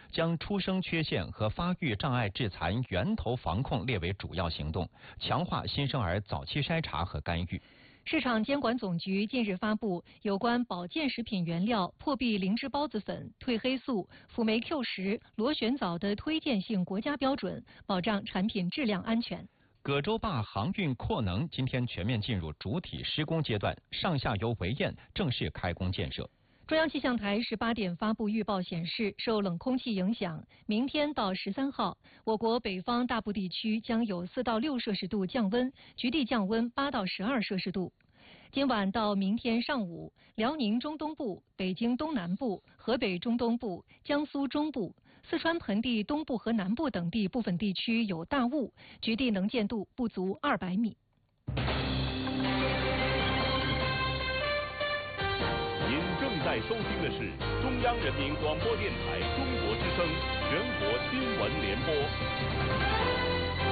将出生缺陷和发育障碍致残源头防控列为主要行动，强化新生儿早期筛查和干预。 市场监管总局近日发布有关保健食品原料破壁灵芝孢子粉、褪黑素、辅酶 Q10、螺旋藻的推荐性国家标准，保障产品质量安全。 葛洲坝航运扩能今天全面进入主体施工阶段，上下游围堰正式开工建设。 中央气象台18点发布预报显示，受冷空气影响，明天到13号，我国北方大部地区将有4到6摄氏度降温，局地降温8到12摄氏度。今晚到明天上午，辽宁中东部、北京东南部、河北中东部、江苏中部、四川盆地东部和南部等地部分地区有大雾，局地能见度不足200米。 您正在收听的是中央人民广播电台中国之声全国新闻联播。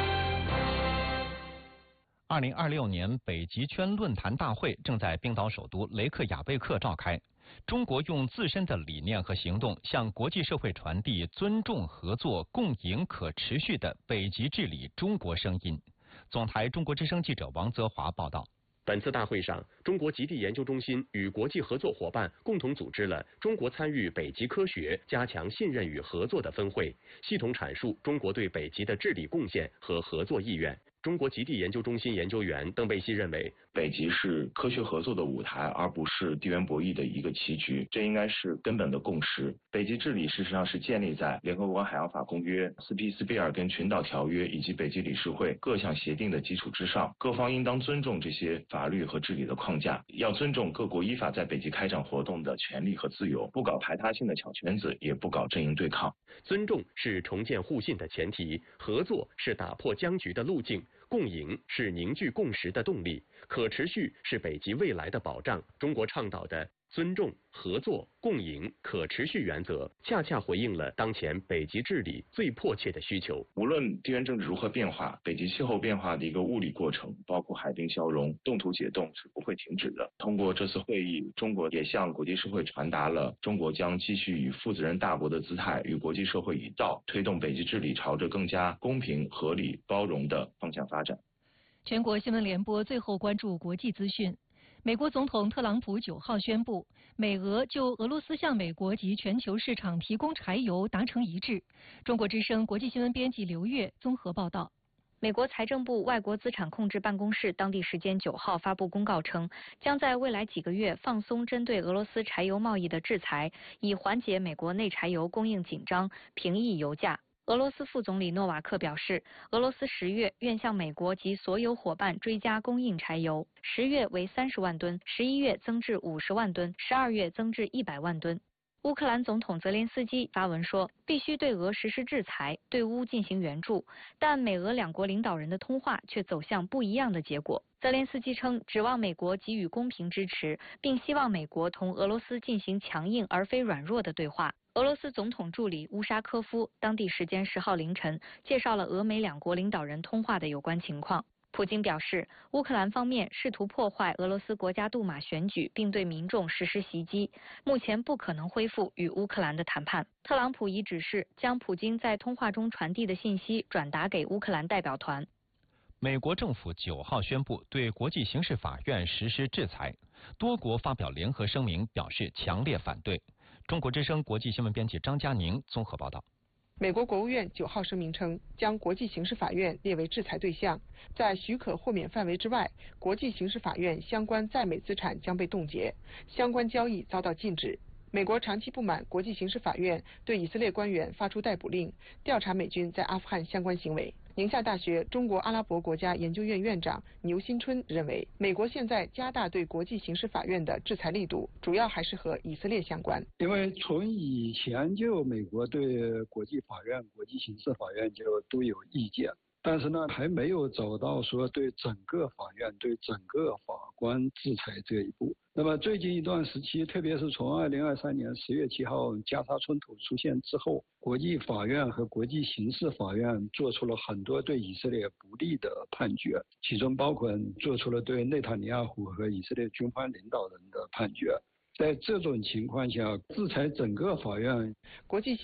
2026年北极圈论坛大会正在冰岛首都雷克雅未克召开。中国用自身的理念和行动向国际社会传递尊重、合作、共赢、可持续的北极治理中国声音。总台中国之声记者王泽华报道。 本次大会上，中国极地研究中心与国际合作伙伴共同组织了中国参与北极科学、加强信任与合作的分会，系统阐述中国对北极的治理贡献和合作意愿。中国极地研究中心研究员邓贝西认为， 北极是科学合作的舞台，而不是地缘博弈的一个棋局，这应该是根本的共识。北极治理事实上是建立在联合国海洋法公约、斯皮斯贝尔根群岛条约以及北极理事会各项协定的基础之上，各方应当尊重这些法律和治理的框架，要尊重各国依法在北极开展活动的权利和自由，不搞排他性的小圈子，也不搞阵营对抗。 尊重是重建互信的前提，合作是打破僵局的路径，共赢是凝聚共识的动力，可持续是北极未来的保障。中国倡导的尊重、合作、共赢、可持续原则，恰恰回应了当前北极治理最迫切的需求。 无论地缘政治如何变化，北极气候变化的一个物理过程，包括海冰消融、冻土解冻是不会停止的。通过这次会议，中国也向国际社会传达了中国将继续以负责任大国的姿态与国际社会一道，推动北极治理朝着更加公平、合理、包容的方向发展。 全国新闻联播最后关注国际资讯。美国总统特朗普9号宣布，美俄就俄罗斯向美国及全球市场提供柴油达成一致。中国之声国际新闻编辑刘月综合报道。 美国财政部外国资产控制办公室当地时间9号发布公告称，将在未来几个月放松针对俄罗斯柴油贸易的制裁，以缓解美国内柴油供应紧张，平抑油价。俄罗斯副总理诺瓦克表示，俄罗斯10月愿向美国及所有伙伴追加供应柴油，10月为30万吨，11月增至50万吨，12月增至100万吨。乌克兰总统泽连斯基发文说，必须对俄实施制裁，对乌进行援助，但美俄两国领导人的通话却走向不一样的结果。泽连斯基称，指望美国给予公平支持，并希望美国同俄罗斯进行强硬而非软弱的对话。俄罗斯总统助理乌沙科夫当地时间10号凌晨介绍了俄美两国领导人通话的有关情况。普京表示，乌克兰方面试图破坏俄罗斯国家杜马选举，并对民众实施袭击，目前不可能恢复与乌克兰的谈判。特朗普已指示将普京在通话中传递的信息转达给乌克兰代表团。 美国政府9号宣布对国际刑事法院实施制裁，多国发表联合声明表示强烈反对。中国之声国际新闻编辑张佳宁综合报道。 美国国务院9号声明称，将国际刑事法院列为制裁对象，在许可豁免范围之外，国际刑事法院相关在美资产将被冻结，相关交易遭到禁止。美国长期不满国际刑事法院对以色列官员发出逮捕令，调查美军在阿富汗相关行为。宁夏大学中国阿拉伯国家研究院院长牛新春认为，美国现在加大对国际刑事法院的制裁力度，主要还是和以色列相关。 因为从以前就美国对国际法院、国际刑事法院就都有意见，但是呢，还没有走到说对整个法院、对整个法官制裁这一步。那么最近一段时期，特别是从2023年10月7号加沙冲突出现之后，国际法院和国际刑事法院做出了很多对以色列不利的判决，其中包括做出了对内塔尼亚胡和以色列军方领导人的判决。在这种情况下，制裁整个法院， 国际